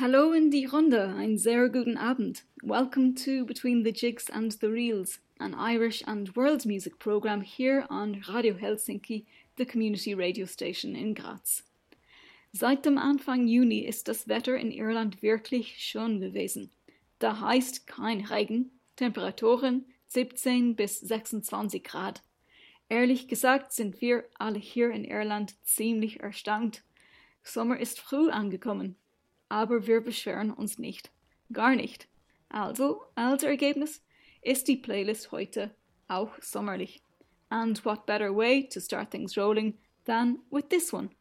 Hallo in die Runde, einen sehr guten Abend. Welcome to Between the Jigs and the Reels, an Irish and world music program here on Radio Helsinki, the community radio station in Graz. Seit dem Anfang Juni ist das Wetter in Irland wirklich schön gewesen. Da heißt kein Regen, Temperaturen 17 bis 26 Grad. Ehrlich gesagt sind wir alle hier in Irland ziemlich erstaunt. Sommer ist früh angekommen. Aber wir beschweren uns nicht. Gar nicht. Also, als Ergebnis ist die Playlist heute auch sommerlich. And what better way to start things rolling than with this one?